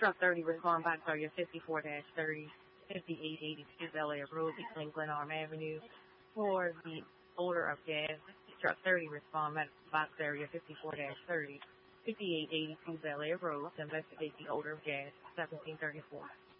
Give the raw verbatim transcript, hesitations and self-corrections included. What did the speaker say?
Truck thirty respond box area fifty-four thirty, fifty-eight eighty-two Bel Air Road between Glenarm Avenue for the odor of gas. Truck thirty respond box area fifty-four thirty, fifty-eight eighty-two Bel Air Road to investigate the odor of gas. seventeen thirty-four.